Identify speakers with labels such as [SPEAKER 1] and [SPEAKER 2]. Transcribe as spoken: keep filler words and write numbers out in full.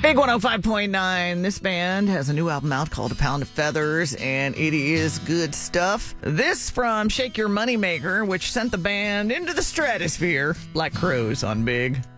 [SPEAKER 1] Big one oh five point nine. This band has a new album out called A Pound of Feathers, and it is good stuff. This from Shake Your Moneymaker, which sent the band into the stratosphere like crows on Big.